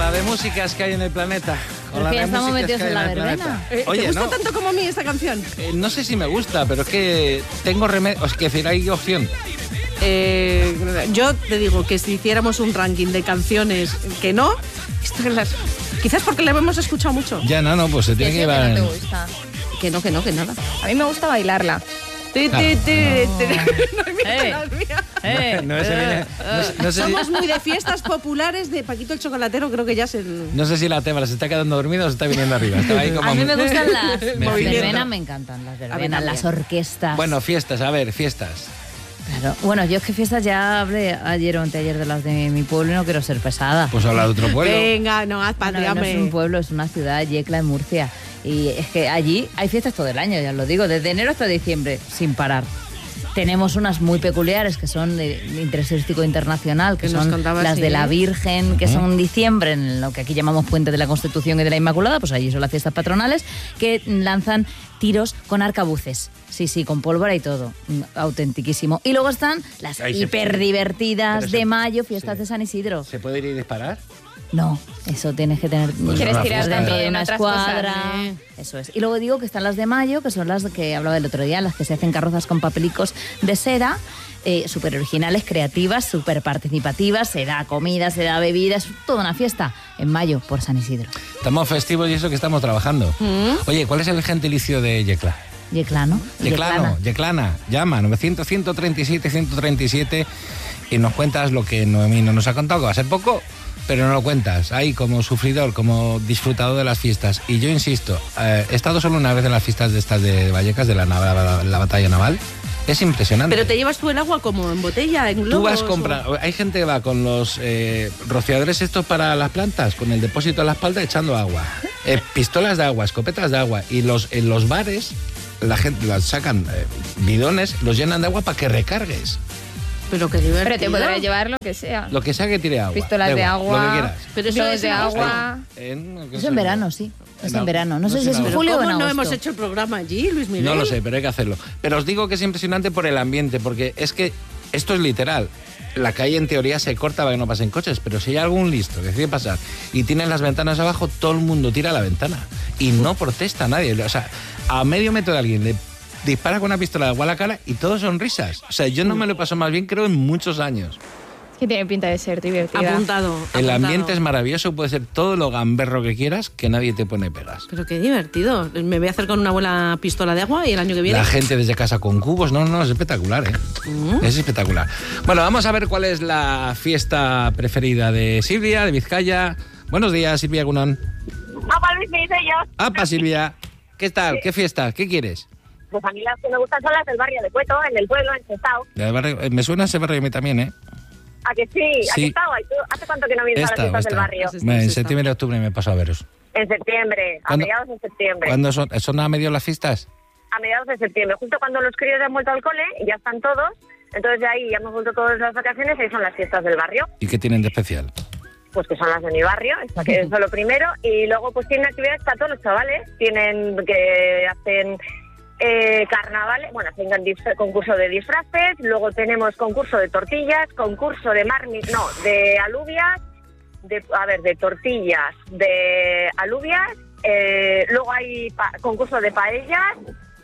la de músicas que hay en el planeta. Pero que ya estamos metidos en la verbena. Oye, ¿Te gusta no, tanto como a mí esta canción? no sé si me gusta, pero es que tengo remedio. Es que decir, hay opción. Yo te digo que si hiciéramos un ranking de canciones que no, quizás porque la hemos escuchado mucho. Ya, no, pues se tiene que llevar. No te gusta. Que nada. A mí me gusta bailarla. Claro. No sé si, Somos muy de fiestas populares de Paquito el Chocolatero, creo que ya se... no sé si la Tebra se está quedando dormida o se está viniendo arriba. Estaba ahí como... A mí me gustan las Movimiento. verbenas, me encantan las verbenas, las orquestas. Bueno, fiestas, a ver, fiestas. Claro. Bueno, yo es que fiestas ya hablé ayer o anteayer de las de mi pueblo y no quiero ser pesada. Pues habla de otro pueblo. Venga, no, haz patria, No es un pueblo, es una ciudad, Yecla, en Murcia. Y es que allí hay fiestas todo el año, ya os lo digo, desde enero hasta diciembre, sin parar. Tenemos unas muy peculiares que son de interés turístico internacional, que son las de la Virgen, que son en diciembre, en lo que aquí llamamos Puente de la Constitución y de la Inmaculada, pues allí son las fiestas patronales, que lanzan tiros con arcabuces. Sí, con pólvora y todo. Autentiquísimo. Y luego están las hiperdivertidas de mayo, fiestas de San Isidro. ¿Se puede ir y disparar? No, eso tienes que tener... Pues ¿Quieres una tirar fiesta dentro de de una otras escuadra? cosas? Eso es. Y luego digo que están las de mayo, que son las que hablaba el otro día, las que se hacen carrozas con papelicos de seda, súper originales, creativas, súper participativas, se da comida, se da bebidas, toda una fiesta en mayo por San Isidro. Estamos festivos y eso que estamos trabajando. Oye, ¿cuál es el gentilicio de Yecla? Yeclano. Yeclana. Llama, 900-137-137 y nos cuentas lo que Noemí no nos ha contado, que va a ser poco, pero no lo cuentas. Ahí como sufridor, como disfrutador de las fiestas. Y yo insisto, he estado solo una vez en las fiestas de estas de Vallecas, de la batalla naval. Es impresionante. Pero te llevas tú el agua como en botella, en globos. Tú vas a comprar. Hay gente que va con los rociadores estos para las plantas, con el depósito en la espalda echando agua. Pistolas de agua, escopetas de agua. Y en los bares, la gente las sacan bidones, los llenan de agua para que recargues. Pero qué divertido. Pero te podrás llevar lo que sea. Lo que sea que tire agua. Pistolas da de igual, agua. Lo que quieras. Pero eso Bidones es de agua. Eso en verano, sí. Es en verano. No sé si es en Pero julio o en ¿cómo no agosto. hemos hecho el programa allí, Luis Miguel? No lo sé, pero hay que hacerlo. Pero os digo que es impresionante por el ambiente, porque es que esto es literal. La calle en teoría se corta para que no pasen coches, pero si hay algún listo que decide pasar y tienen las ventanas abajo, todo el mundo tira la ventana y no protesta nadie. O sea, a medio metro de alguien le dispara con una pistola de agua a la cara y todo son risas. O sea, yo no me lo paso más bien, creo, en muchos años. Es que tiene pinta de ser divertida. Apuntado. El ambiente es maravilloso, puede ser todo lo gamberro que quieras, que nadie te pone pegas. Pero qué divertido. Me voy a hacer con una buena pistola de agua y el año que viene... La gente desde casa con cubos, no, es espectacular, ¿eh? Es espectacular. Bueno, vamos a ver cuál es la fiesta preferida de Silvia, de Vizcaya. Buenos días, Silvia Gunón. Papá Luis, me soy yo. ¡Apa, Silvia! ¿Qué tal? ¿Qué fiesta? ¿Qué quieres? Pues a mí las que me gustan son las del barrio de Cueto, en el pueblo, en Sestao. Me suena ese barrio a mí también, ¿eh? ¿A que sí? ¿A que Sestao? ¿Hace cuánto que no vienes a las fiestas del barrio? En septiembre, octubre me paso a veros. En septiembre, a mediados de septiembre. ¿Cuándo son? ¿Son a medio las fiestas? A mediados de septiembre, justo cuando los críos ya han vuelto al cole y ya están todos. Entonces de ahí ya hemos vuelto todas las vacaciones y ahí son las fiestas del barrio. ¿Y qué tienen de especial? Pues que son las de mi barrio, que eso es lo primero. Y luego pues tienen actividades para todos los chavales. Tienen que hacen... carnavales, bueno, hacen concurso de disfraces, luego tenemos concurso de tortillas, concurso de de alubias, de tortillas, de alubias, luego hay concurso de paellas,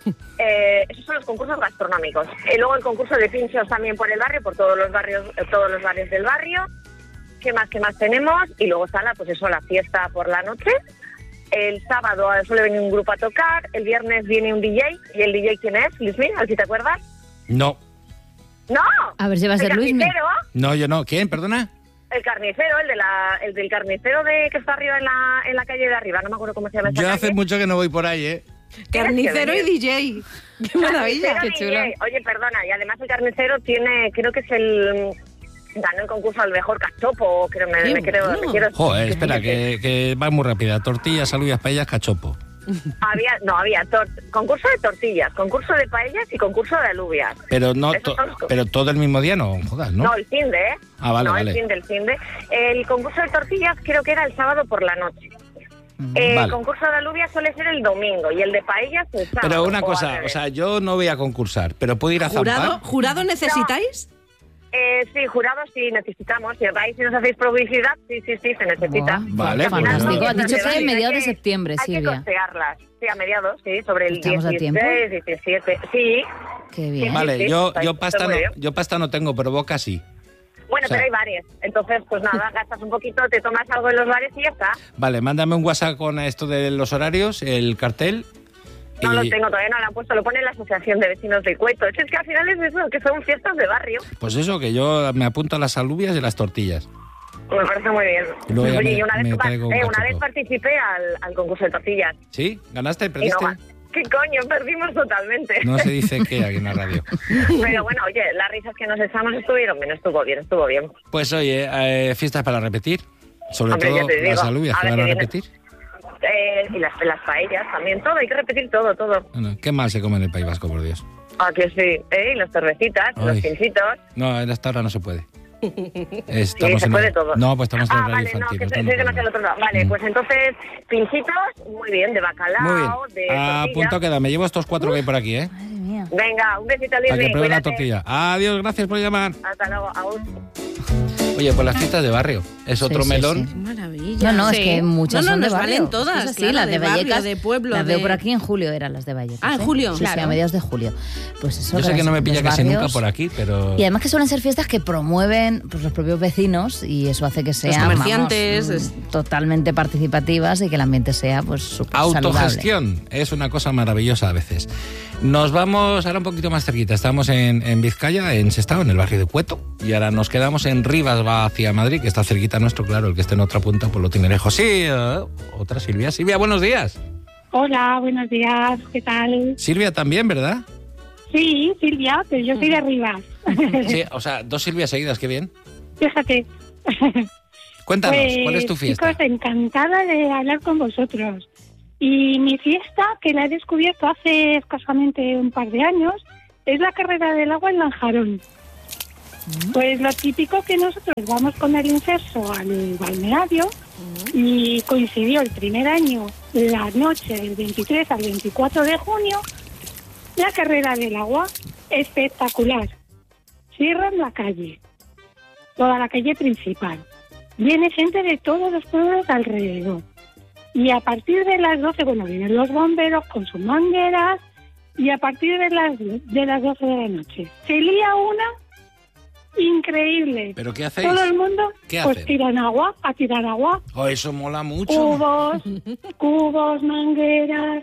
esos son los concursos gastronómicos. Luego el concurso de pinchos también por el barrio, por todos los barrios del barrio. ¿Qué más tenemos? Y luego está la fiesta por la noche. El sábado suele venir un grupo a tocar, el viernes viene un DJ. ¿Y el DJ quién es, Luismi? ¿A ver si te acuerdas? No. ¡No! A ver si va a ser Luismi. No, yo no. ¿Quién? ¿Perdona? El carnicero, el del carnicero que está arriba en la calle de arriba. No me acuerdo cómo se llama esa Yo calle. hace mucho que no voy por ahí, ¿eh? Carnicero y DJ. ¡Qué maravilla! Qué chulo. Oye, perdona, y además el carnicero creo que es ganó el concurso al mejor cachopo, me quiero... Joder, espera, que va muy rápida. Tortillas, alubias, paellas, cachopo. Había concurso de tortillas, concurso de paellas y concurso de alubias. Pero no, pero todo el mismo día no, jodas, ¿no? No, el fin de, ¿eh? Ah, vale, no, vale. El fin de. El concurso de tortillas creo que era el sábado por la noche. El concurso de alubias suele ser el domingo y el de paellas el sábado. Pero una cosa, o sea, yo no voy a concursar, pero puedo ir a zampar. ¿Jurado necesitáis? Sí, jurados sí necesitamos. Si vais y nos hacéis publicidad, sí, se necesita. Vale, Al final fantástico. son Has dicho fiestas que de en barrio, mediados hay de septiembre, Hay que Silvia. costearlas. Sí, a mediados, sí, sobre el ¿Estamos a 16, tiempo? 17. Sí. Qué bien. Vale, sí, yo está muy bien. pasta no tengo, pero boca sí. Bueno, O sea- pero hay bares. Entonces, pues nada, gastas un poquito, te tomas algo en los bares y ya está. Vale, mándame un WhatsApp con esto de los horarios, el cartel. No lo y- tengo, todavía no lo han puesto, lo pone la Asociación de Vecinos de Cueto. Es que al final es eso, que son fiestas de barrio. Pues eso, que yo me apunto a las alubias y las tortillas. Me parece muy bien. Y luego ya Oye, me- y una me vez, traigo un una cachopo. vez participé al concurso de tortillas. ¿Sí? ¿Ganaste? Y no, ¿Perdiste? ¿qué coño? Perdimos totalmente. No se dice qué aquí en la radio. Pero bueno, oye, las risas que nos echamos estuvieron bien, estuvo bien. Pues oye, fiestas para repetir. Sobre Hombre, todo ya te digo, las alubias a que ver van a qué viene. repetir. Y las paellas también, todo, hay que repetir todo. Bueno, ¿qué mal se come en el País Vasco, por Dios? Ah, que sí, y las cervecitas, Ay. los pincitos. No, en esta hora no se puede. Sí, se puede todo. No, pues estamos en el horario vale, no, infantil. que esto soy no demasiado podemos. otro lado. Vale, pues entonces, pincitos, muy bien, de bacalao, Muy de bien. A tortilla. punto queda. Me llevo estos 4 que hay por aquí, ¿eh? Madre mía. Venga, un besito, Para que Lili, prueben la cuídate. tortilla. Adiós, gracias por llamar. Hasta luego, aún. Oye, pues las fiestas de barrio. Es otro sí, melón. sí. Qué maravilla. No, es Sí. que muchas No, son de nos barrio. valen todas, Es así, claro, las de de barrio, Vallecas, de pueblo, Las veo de- por aquí en julio, eran las de Vallecas. Ah, en julio. Sí, sí, Claro. a mediados de julio. Pues eso. Yo sé que no me pilla los casi nunca barrios- por aquí, pero... Y además que suelen ser fiestas que promueven pues, los propios vecinos y eso hace que sean comerciantes, vamos, totalmente participativas y que el ambiente sea pues súper saludable. Autogestión es una cosa maravillosa a veces. Nos vamos ahora un poquito más cerquita. Estamos en Vizcaya, en Sestao, en el barrio de Cueto. Y ahora nos quedamos en Rivas, va hacia Madrid, que está cerquita nuestro, claro. El que esté en otra punta, pues lo tiene lejos. Sí, otra Silvia. Silvia, buenos días. Hola, buenos días, ¿qué tal? Silvia también, ¿verdad? Sí, Silvia, pero yo soy de Rivas. Sí, o sea, 2 Silvias seguidas, qué bien. Fíjate. Cuéntanos, Pues, ¿cuál es tu fiesta? Chicos, encantada de hablar con vosotros. Y mi fiesta, que la he descubierto hace escasamente un par de años, es la carrera del agua en Lanjarón. Pues lo típico que nosotros vamos con el inserso al balneario y coincidió el primer año, la noche del 23 al 24 de junio, la carrera del agua, espectacular. Cierran la calle, toda la calle principal. Viene gente de todos los pueblos alrededor. Y a partir de las 12, bueno, vienen los bomberos con sus mangueras y a partir de las 12 de la noche se lía una increíble. ¿Pero qué hacéis? Todo el mundo ¿Qué pues hacen? tiran agua, a tirar agua. Oh, eso mola mucho. Cubos, mangueras.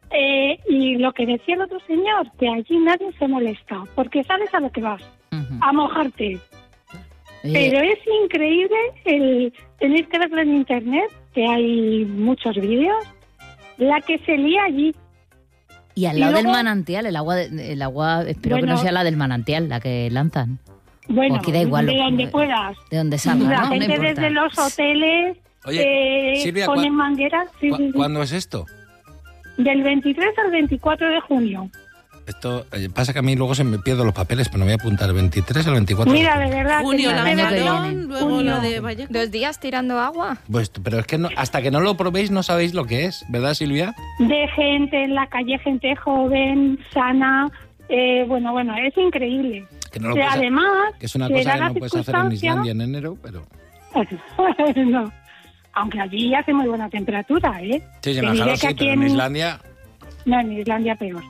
Y lo que decía el otro señor, que allí nadie se molesta, porque sabes a lo que vas, Ujú. a mojarte. Oye, Pero es increíble, tenéis que verlo en internet, que hay muchos vídeos, la que se lía allí. y al y lado del luego- manantial, el agua, espero que Bueno. no sea la del manantial, la que lanzan. Bueno, aquí da igual de lo- donde puedas. De donde salga, La ¿no? No gente importa. desde los hoteles Oye, Silvia, ponen mangueras ¿cuándo es esto? del 23 al 24 de junio. Esto pasa que a mí luego se me pierdo los papeles, pero me voy a apuntar 23 al 24. Mira, de verdad. Junio, que el la año que Lanjarón, viene. luego Junio. la de Vallecas. 2 días tirando agua. Pues, pero es que hasta que no lo probéis no sabéis lo que es, ¿verdad, Silvia? De gente en la calle, gente joven, sana. Bueno, es increíble. Que no lo Que puedes, además, que es una se cosa da que la no puedes hacer en circunstancia- Islandia en enero, pero... no. Aunque allí hace muy buena temperatura, ¿eh? Sí, Te en diré Lanjarón que sí, aquí pero en Islandia... No, en Islandia peor.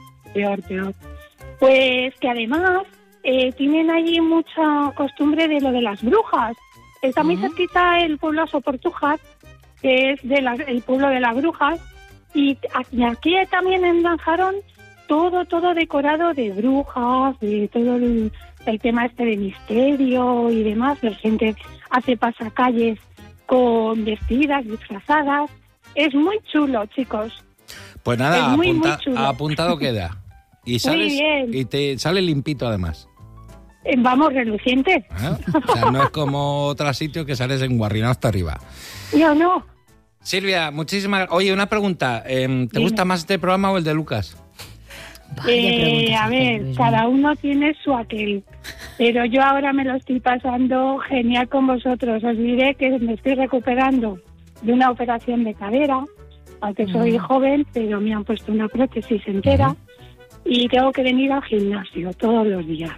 Pues que además tienen allí mucha costumbre de lo de las brujas. Está muy cerquita el pueblo Soportujas, que es el pueblo de las brujas. Y aquí también en Lanjarón, todo decorado de brujas, de todo el tema este de misterio y demás. La gente hace pasacalles con vestidas, disfrazadas. Es muy chulo, chicos. Pues nada, Es muy chulo. apuntado queda. Y sales bien. y te sale limpito además. Vamos, reluciente. ¿Eh? O sea, no es como otro sitio que sales enguarrinado hasta arriba. No. Silvia, muchísimas... Oye, una pregunta. ¿Te Dime. gusta más este programa o el de Lucas? Vaya preguntas A hace, ver, Luis cada mío. uno tiene su aquel. Pero yo ahora me lo estoy pasando genial con vosotros. Os diré que me estoy recuperando de una operación de cadera, aunque soy joven, pero me han puesto una prótesis entera y tengo que venir al gimnasio todos los días.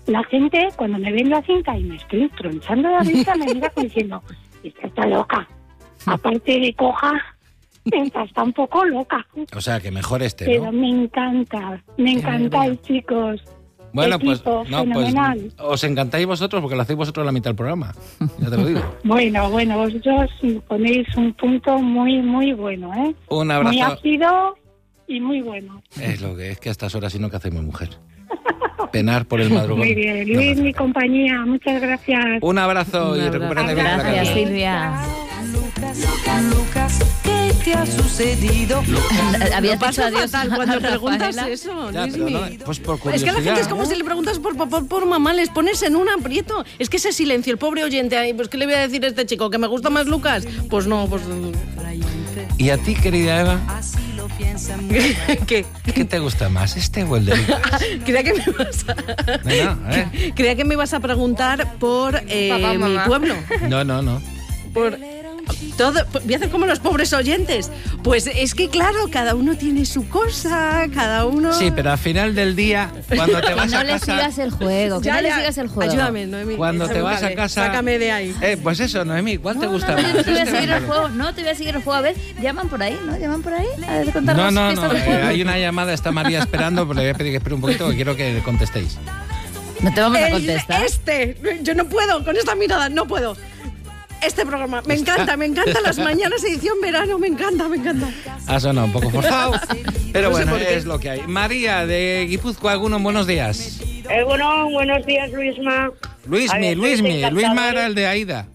la gente, cuando me ven la cinta y me estoy tronchando de risa, me mira como diciendo, esta está loca. Aparte de coja, esta está un poco loca. O sea, que mejor Pero ¿no? me encantáis, chicos. Bueno, Equipo, pues fenomenal. os encantáis vosotros porque lo hacéis vosotros la mitad del programa. Ya te lo digo. Bueno, vosotros ponéis un punto muy, muy bueno, ¿eh? Un abrazo. Muy ácido y muy bueno. Es lo que es que a estas horas sí no que hacemos, mujer. Penar por el madrugón. Muy bien, Luis, mi compañía, muchas gracias. Un abrazo y recupérate bien. Gracias, Silvia. Lucas, ¿qué te ha sucedido? Habías Lo dicho paso adiós fatal a cuando preguntas Rafaela. eso, Ya, pero Luismi. no, pues por Es curiosidad. que la gente es como si le preguntas por papá, por mamá, les pones en un aprieto. Es que ese silencio, el pobre oyente ahí, pues ¿qué le voy a decir a este chico? ¿Que me gusta más Lucas? Pues no, pues... ¿Y a ti, querida Eva, ¿Qué? qué te gusta más, este o el de Lucas? Creía que me ibas a... Venga, a ver. Creía que me ibas a preguntar por Papá, mi mamá. pueblo. No. Por todo, voy a hacer como los pobres oyentes. Pues es que claro, cada uno tiene su cosa, cada uno... Sí, pero al final del día, cuando te Que vas no a le casa... sigas el juego, que Ya, no le ya. sigas el juego. Ayúdame, Noemí. Cuando te vas a casa... Sácame de ahí. Pues eso, Noemí, ¿cuál te gusta No, más? yo no te voy a ¿Este o seguir el el de juego, no te voy a seguir el juego. A ver, llaman por ahí, ¿no? Llaman por ahí a contarnos No, fiestas del juego. hay una llamada, está María esperando, pero le voy a pedir que espere un poquito, que quiero que contestéis. No te vamos a contestar. Yo no puedo, con esta mirada, no puedo. Este programa, me encanta las mañanas edición verano, me encanta. Ha sonado un poco forzado, pero No sé bueno, por qué. es lo que hay. María, de Guipúzcoa, algunos buenos días. Bueno, buenos días, Luisma. A Luismi, ver, sois Luisma encantadores. era el de Aida.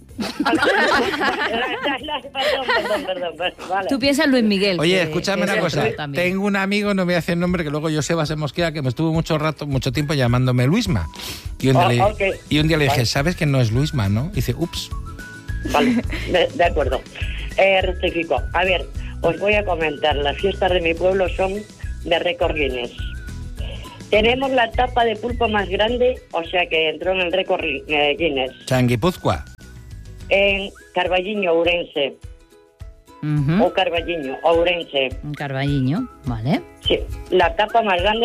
Perdón, vale. Tú piensas en Luis Miguel. Oye, que- escúchame que una es cosa. otro también. Tengo un amigo, no voy a decir nombre, que luego Joseba se mosquea, que me estuvo mucho tiempo llamándome Luisma. Y un día, Ok. le dije, Vale. ¿sabes que no es Luisma, no? Y dice, ups. Vale, de acuerdo. Rectifico. A ver, os voy a comentar. Las fiestas de mi pueblo son de récord Guinness. Tenemos la tapa de pulpo más grande, o sea que entró en el récord Guinness. O sea, en Guipúzcoa. En Carballiño, Ourense. Ujú. O Carballiño, Ourense. Un carballiño, ¿vale? Sí, la tapa más grande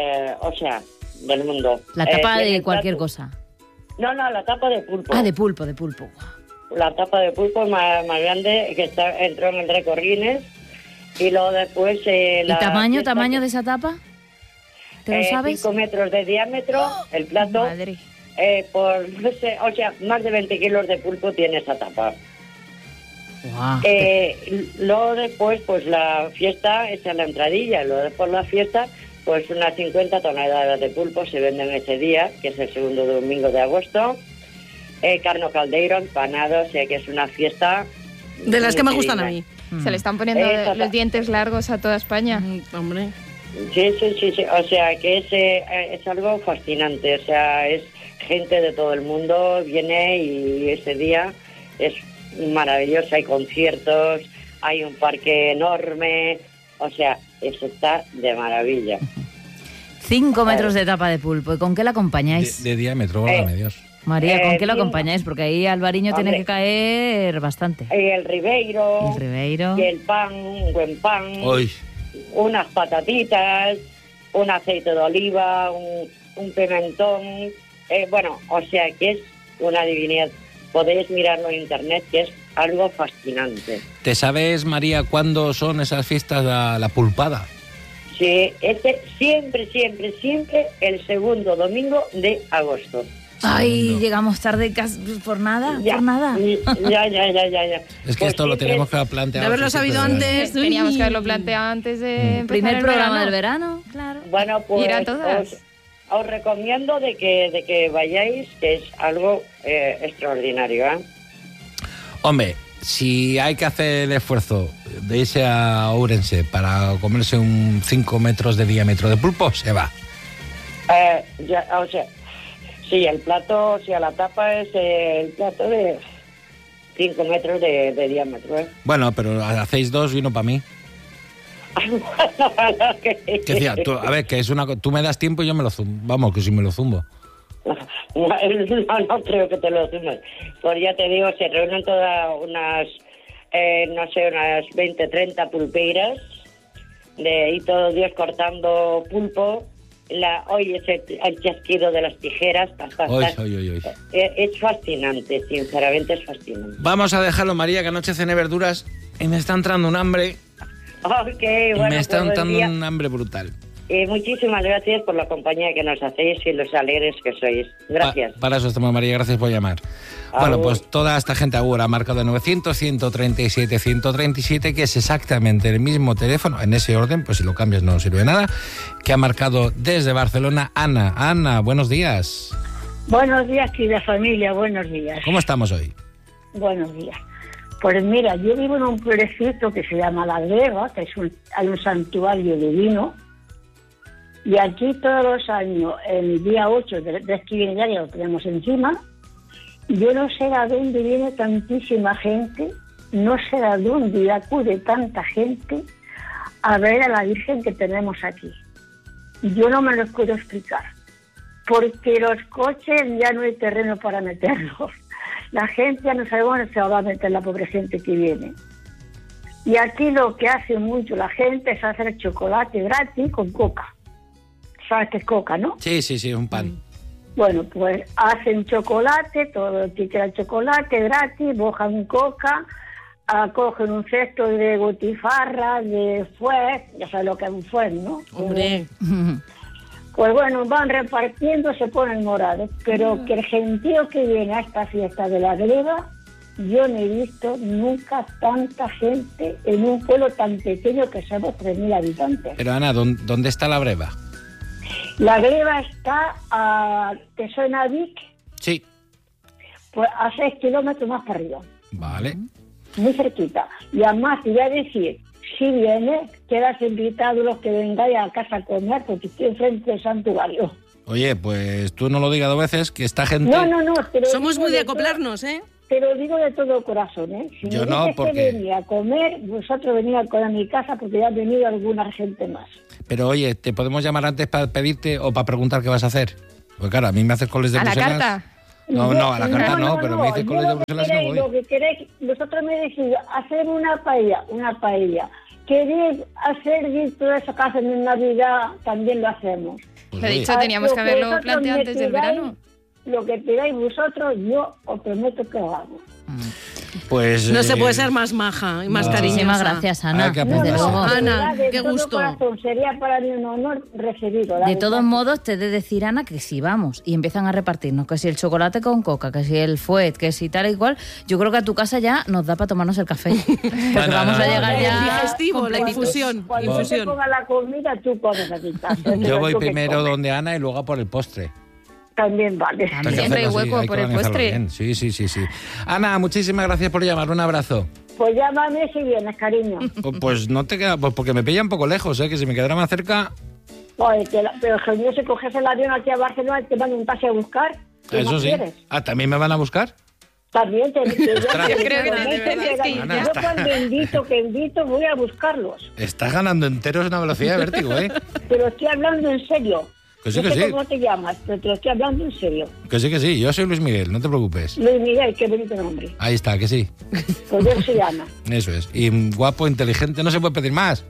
del mundo. La tapa tiene de cualquier plato- cosa. No, la tapa de pulpo. Ah, de pulpo. La tapa de pulpo más grande que entró en el récord Guinness. Y luego después... ¿Y tamaño de esa tapa? ¿Te lo sabes? 5 metros de diámetro, el plato. Madre. Por, no sé, o sea, más de 20 kilos de pulpo tiene esa tapa. Guau. Luego después, pues la fiesta es en la entradilla. Luego después la fiesta, pues unas 50 toneladas de pulpo se venden ese día, que es el segundo domingo de agosto. Carno caldeiro, empanado, o sea que es una fiesta... De las que me gustan increíble. a mí. Se le están poniendo Esa- los dientes largos a toda España. Hombre. Sí, o sea que es algo fascinante, o sea, es gente de todo el mundo, viene y ese día es maravilloso, hay conciertos, hay un parque enorme, o sea, eso está de maravilla. 5 metros de tapa de pulpo. ¿Y con qué la acompañáis? De diámetro, válgame Dios. María, ¿con qué lo cinco. acompañáis? Porque ahí Alvariño tiene Hombre. que caer bastante. Y el ribeiro, El Ribeiro. y el pan, un buen pan, Hoy. unas patatitas, un aceite de oliva, un pimentón, bueno, o sea que es una divinidad. Podéis mirarlo en internet, que es algo fascinante. ¿Te sabes, María, cuándo son esas fiestas la pulpada? Sí, siempre el segundo domingo de agosto. Ay, Segundo. llegamos tarde por nada, Ya, por nada. Ya. Es que Pues esto lo siempre- tenemos que plantear. De haberlo sabido antes. Teníamos que haberlo planteado antes de empezar Primer el programa verano. del verano, claro. Bueno, pues Ir a todas. os recomiendo de que vayáis, que es algo extraordinario, ¿eh? Hombre, si hay que hacer el esfuerzo de irse a Ourense para comerse un 5 metros de diámetro de pulpo, se va. O sea, sí, el plato, o sea, la tapa es el plato de 5 metros de diámetro, ¿eh? Bueno, pero hacéis 2 y uno para mí. Que decía, a ver, que es tú me das tiempo y yo me lo zumbo. Vamos, que si me lo zumbo. No creo que te lo sumes. Pues ya te digo, se reúnen todas unas, unas 20, 30 pulpeiras, y todos los días cortando pulpo, oyes el chasquido de las tijeras. Es fascinante, sinceramente es fascinante. Vamos a dejarlo, María, que anoche cené verduras y me está entrando un hambre. Me está entrando un hambre brutal. Muchísimas gracias por la compañía que nos hacéis y los alegres que sois. Gracias. Para eso estamos, María, gracias por llamar. Bueno, pues toda esta gente ahora ha marcado 900-137-137, que es exactamente el mismo teléfono, en ese orden, pues si lo cambias no sirve de nada, que ha marcado desde Barcelona Ana. Ana, buenos días. Buenos días, querida familia, buenos días. ¿Cómo estamos hoy? Buenos días. Pues mira, yo vivo en un pueblecito que se llama La Greva, que hay un santuario divino, y aquí todos los años, el día 8 de este viene ya lo tenemos encima. Yo no sé a dónde viene tantísima gente, no sé a dónde acude tanta gente a ver a la Virgen que tenemos aquí. Yo no me lo puedo explicar, porque los coches ya no hay terreno para meterlos. La gente ya no sabe dónde se va a meter la pobre gente que viene. Y aquí lo que hace mucho la gente es hacer chocolate gratis con coca. ¿Sabes qué es coca, no? Sí, un pan. Bueno, pues hacen chocolate, todo el que quiera chocolate gratis, mojan coca, cogen un cesto de botifarra, de fuet, ya sabes lo que es un fuet, ¿no? Hombre. Pues bueno, van repartiendo, se ponen morados, pero que el gentío que viene a esta fiesta de La Greva, yo no he visto nunca tanta gente en un pueblo tan pequeño que somos 3.000 habitantes. Pero Ana, ¿dónde está La Greva? La Greva está ¿te suena Vic? Sí. Pues a 6 kilómetros más para arriba. Vale. Muy cerquita. Y además te voy a decir, si vienes, quedas invitado los que vengáis a casa a comer, porque estoy enfrente del santuario. Oye, pues tú no lo digas 2 veces, que esta gente... No. Somos muy de acoplarnos, ¿eh? Te lo digo de todo corazón, ¿eh? Si yo me no, dices porque... que venía a comer, vosotros venid a comer a mi casa, porque ya ha venido alguna gente más. Pero oye, ¿te podemos llamar antes para pedirte o para preguntar qué vas a hacer? Pues claro, a mí me haces coles de Bruselas. ¿A la carta? No, a la carta no, pero me dices coles de Bruselas y no voy. Lo que queréis, vosotros me decís, hacer una paella. Queréis hacer todo eso que hacen en Navidad, también lo hacemos. Lo he dicho, teníamos que haberlo planteado antes del verano. Lo que pidáis vosotros, yo os prometo que lo hago. Pues... No se puede ser más maja y más cariñosa. Muchísimas gracias, Ana. Ana, qué gusto. Corazón, sería para mí un honor recibirlo. De todos modos, te he de decir, Ana, que si vamos y empiezan a repartirnos, que si el chocolate con coca, que si el fuet, que si tal y cual, yo creo que a tu casa ya nos da para tomarnos el café. Porque vamos a llegar ya... El digestivo, la infusión. Cuando te ponga la comida, tú comes aquí. Yo voy primero donde Ana y luego a por el postre. También vale. Siempre hay hueco por el postre. Bien. Sí. Ana, muchísimas gracias por llamar. Un abrazo. Pues llámame si vienes, cariño. Pues no te queda... Pues porque me pilla un poco lejos, ¿eh? Que si me quedara más cerca... Oye, pero genio, si coges el avión aquí a Barcelona, te van a un taxi a buscar. Eso sí. ¿Quieres? ¿También me van a buscar? También Yo creo que te deberías ir. Yo cuando invito, voy a buscarlos. Estás ganando enteros a una velocidad de vértigo, ¿eh? Pero estoy hablando en serio. Que sí, no sé que sí. ¿Cómo te llamas? Pero te lo estoy hablando en serio. Que sí. Yo soy Luis Miguel, no te preocupes. Luis Miguel, qué bonito nombre. Ahí está, que sí. Pues yo soy Ana. Eso es. Y guapo, inteligente, no se puede pedir más.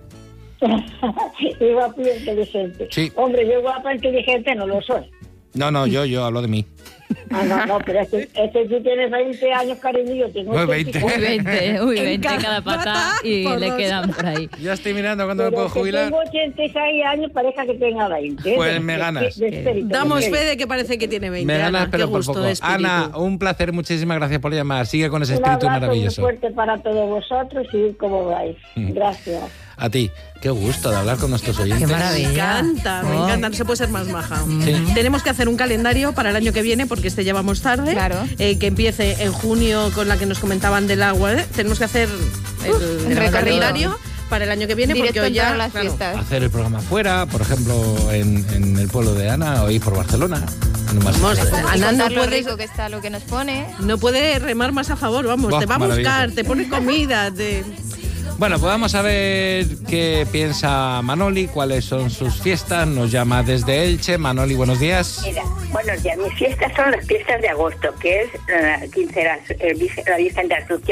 Y guapo y inteligente. Sí. Hombre, yo guapa e inteligente no lo soy. No, yo hablo de mí. No, pero este sí tiene 20 años, cariño, yo tengo... Uy, 20. Uy, 20 en cada pata y le quedan por ahí. Ya estoy mirando cuándo me puedo jubilar. Tengo 86 años, parezca que tenga 20. Pues me ganas. Damos fe de que parece que tiene 20. Me ganas, Ana, pero qué por gusto poco. de espíritu. Ana, un placer, muchísimas gracias por llamar. Sigue con ese espíritu maravilloso. Un abrazo muy fuerte para todos vosotros y como vais. Gracias. A ti, qué gusto de hablar con nuestros oyentes. Qué maravilla. Me encanta, no se puede ser más maja. Sí. Tenemos que hacer un calendario para el año que viene, porque este llevamos tarde. Claro. Que empiece en junio con la que nos comentaban del agua. Tenemos que hacer el calendario para el año que viene, Directo porque hoy ya... las fiestas. Hacer el programa fuera, por ejemplo, en el pueblo de Ana o ir por Barcelona. Ana no lo puede... rico que está lo que nos pone. No puede remar más a favor, vamos. Buah, te va a buscar, maravilloso. te pone comida, Bueno, pues vamos a ver qué piensa Manoli, cuáles son sus fiestas. Nos llama desde Elche. Manoli, buenos días. Mira, buenos días. Mis fiestas son las fiestas de agosto, que es la Virgen de Asunción.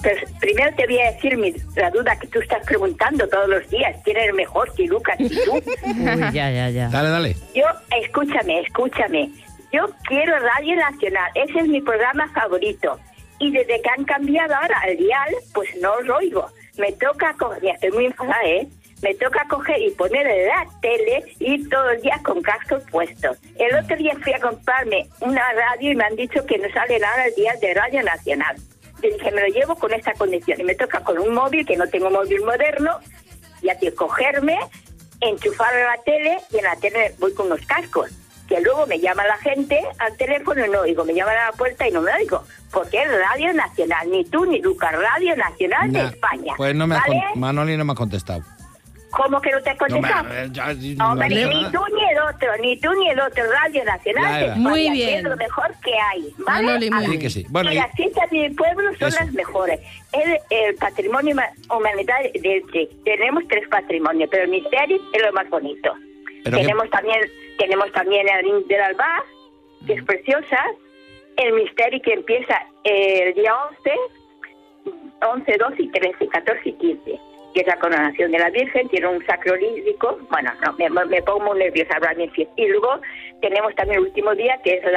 Pues primero te voy a decir la duda que tú estás preguntando todos los días. ¿Quién es mejor, si Lucas y tú? Uy, ya. Dale. Yo, escúchame. Yo quiero Radio Nacional. Ese es mi programa favorito. Y desde que han cambiado ahora al dial, pues no os oigo. Me toca coger, estoy muy enfadada, Me toca coger y poner la tele y ir todos los días con cascos puestos. El otro día fui a comprarme una radio y me han dicho que no sale nada el dial de Radio Nacional. Yo dije, me lo llevo con esta condición. Y me toca con un móvil, que no tengo móvil moderno, y así cogerme, enchufar la tele, y en la tele voy con unos cascos. Que luego me llama la gente al teléfono y no oigo. Me llaman a la puerta y no me oigo. Porque es Radio Nacional. Ni tú ni Lucas, Radio Nacional de España. Pues no me Manoli no me ha contestado. ¿Cómo que no te has contestado? Hombre, ni tú ni el otro, Radio Nacional de España. Muy bien. Es lo mejor que hay, ¿vale? Manoli, muy bien. Que sí. Bueno, y las fiestas de mi pueblo son las mejores. El patrimonio humanidad de Elche. Tenemos 3 patrimonios, pero el misterio es lo más bonito. Tenemos también el Ring del Albar, que es preciosa. El misterio que empieza el día 11, 12 y 13, 14 y 15. Que es la coronación de la Virgen, tiene un sacro lírico. Bueno, no, me pongo muy nerviosa hablar de fiesta. Y luego tenemos también el último día, que es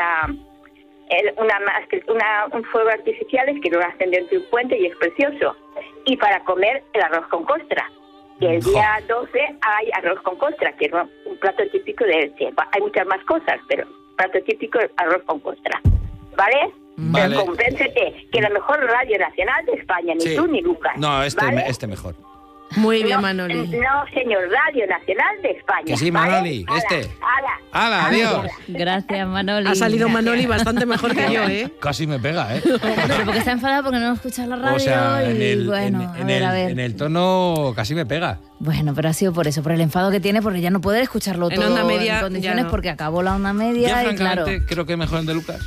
un fuego artificiales que lo hacen dentro de un puente y es precioso. Y para comer el arroz con costra. Y el día 12 hay arroz con costra, que es un plato típico de Elche. Hay muchas más cosas, pero plato típico es arroz con costra. ¿Vale? Pero convéncete que la mejor Radio Nacional de España, ni tú ni Lucas. No, ¿vale? este mejor. Muy bien, Manoli. No, señor, Radio Nacional de España. Que sí, Manoli, ¿vale? ¡Hala, adiós! Gracias, Manoli. Ha salido Manoli bastante mejor que yo, ¿eh? Casi me pega, ¿eh? Pero porque está enfadado porque no escuchas la radio. O sea, y en el tono casi me pega. Bueno, pero ha sido por eso, por el enfado que tiene, porque ya no puede escucharlo todo onda media, en condiciones, no. porque acabó la onda media Ya, y claro. creo que es mejor el de Lucas.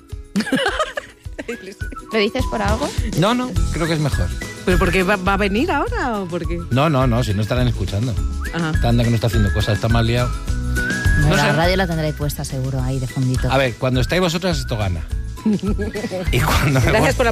¿Lo dices por algo? No, creo que es mejor. ¿Pero por qué va a venir ahora o por qué? No, si no estarán escuchando. Ajá. Anda que no está haciendo cosas, está mal liado. No, la radio la tendréis puesta seguro ahí de fondito. A ver, cuando estáis vosotras esto gana. Y cuando Gracias por